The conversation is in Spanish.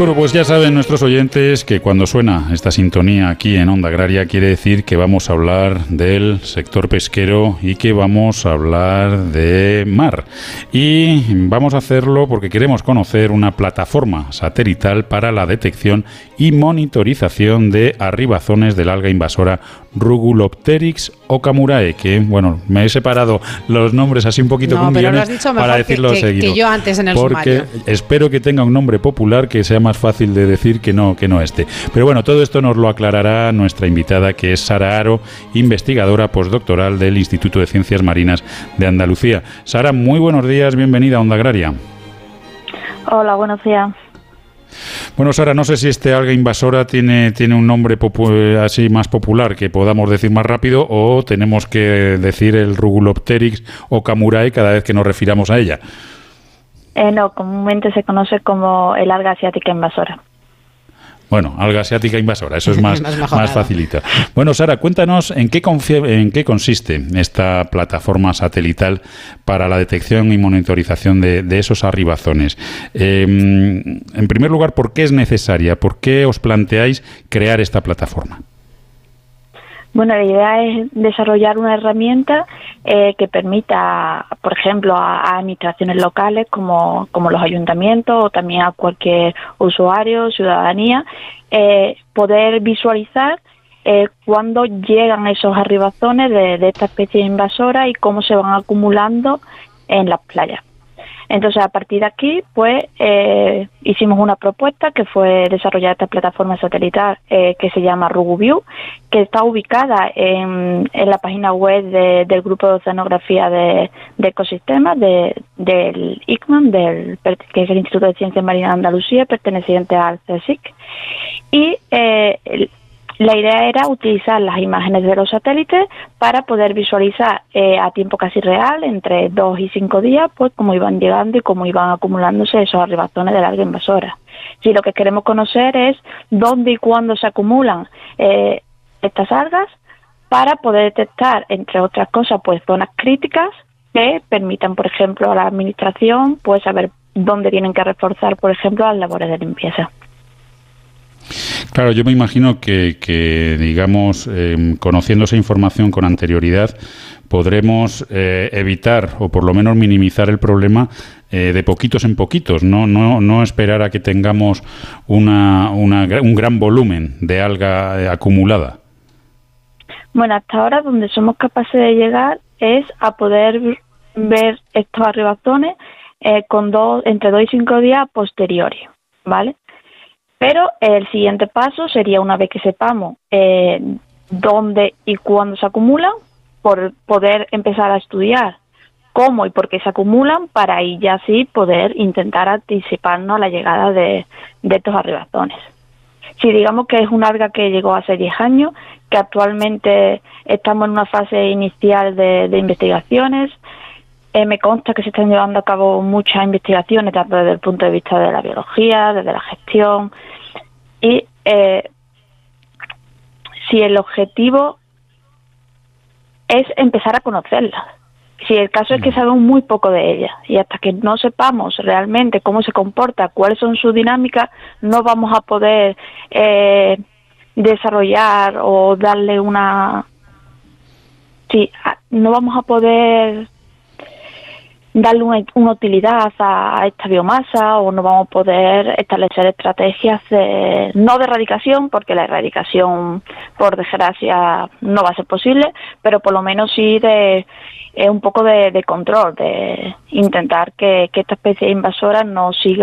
Bueno, pues ya saben nuestros oyentes que cuando suena esta sintonía aquí en Onda Agraria quiere decir que vamos a hablar del sector pesquero y que vamos a hablar de mar. Y vamos a hacerlo porque queremos conocer una plataforma satelital para la detección y monitorización de arribazones del alga invasora Rugulopteryx okamurae, que, bueno, me he separado los nombres así un poquito con guiones para decirlo seguido. Que yo antes en el porque sumario. Espero que tenga un nombre popular que sea más fácil de decir que no este. Pero bueno, todo esto nos lo aclarará nuestra invitada, que es Sara Haro, investigadora postdoctoral del Instituto de Ciencias Marinas de Andalucía. Sara, muy buenos días, bienvenida a Onda Agraria. Hola, buenos días. Bueno, Sara, no sé si este alga invasora tiene un nombre así más popular que podamos decir más rápido, o tenemos que decir el Rugulopteryx okamurae cada vez que nos refiramos a ella. No, comúnmente se conoce como el alga asiática invasora. Bueno, alga asiática invasora, eso es más facilita. Bueno, Sara, cuéntanos en qué consiste esta plataforma satelital para la detección y monitorización de esos arribazones. En primer lugar, ¿por qué es necesaria? ¿Por qué os planteáis crear esta plataforma? Bueno, la idea es desarrollar una herramienta que permita, por ejemplo, a administraciones locales como los ayuntamientos o también a cualquier usuario, ciudadanía, poder visualizar cuándo llegan esos arribazones de esta especie invasora y cómo se van acumulando en las playas. Entonces, a partir de aquí, pues, hicimos una propuesta que fue desarrollar esta plataforma satelital que se llama RuguView, que está ubicada en la página web del Grupo de Oceanografía de Ecosistemas del ICMAN, que es el Instituto de Ciencias Marinas de Andalucía, perteneciente al CSIC. Y la idea era utilizar las imágenes de los satélites para poder visualizar a tiempo casi real, entre 2 y 5 días, pues cómo iban llegando y cómo iban acumulándose esos arribazones del alga invasora. Si lo que queremos conocer es dónde y cuándo se acumulan estas algas, para poder detectar, entre otras cosas, pues zonas críticas que permitan, por ejemplo, a la administración pues saber dónde tienen que reforzar, por ejemplo, las labores de limpieza. Claro, yo me imagino que digamos, conociendo esa información con anterioridad, podremos evitar o por lo menos minimizar el problema de poquitos en poquitos, no esperar a que tengamos un gran volumen de alga acumulada. Bueno, hasta ahora donde somos capaces de llegar es a poder ver estos arribazones entre 2 y 5 días posteriores, ¿vale? Pero el siguiente paso sería, una vez que sepamos dónde y cuándo se acumulan, por poder empezar a estudiar cómo y por qué se acumulan, para ahí ya sí poder intentar anticiparnos a la llegada de estos arribazones. Si digamos que es un alga que llegó hace 10 años, que actualmente estamos en una fase inicial de investigaciones, me consta que se están llevando a cabo muchas investigaciones, tanto desde el punto de vista de la biología, desde la gestión, y si el objetivo es empezar a conocerlas. Si el caso es que sabemos muy poco de ellas, y hasta que no sepamos realmente cómo se comporta, cuáles son sus dinámicas, no vamos a poder desarrollar o darle no vamos a poder darle una utilidad a esta biomasa, o no vamos a poder establecer estrategias no de erradicación, porque la erradicación, por desgracia, no va a ser posible, pero por lo menos sí de un poco de control, de intentar que esta especie invasora no siga